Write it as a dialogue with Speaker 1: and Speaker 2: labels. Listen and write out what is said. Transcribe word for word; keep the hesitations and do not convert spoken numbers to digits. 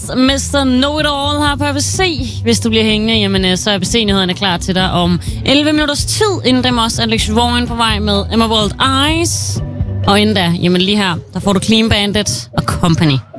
Speaker 1: mister Know-It-All her på A B C. Hvis du bliver hængende, jamen, så er A B C-nyhederne klar til dig om elleve minutters tid. Inden dem også Alex Warren på vej med Emma World Eyes. Og inden da, jamen lige her, der får du Clean Bandit og Company.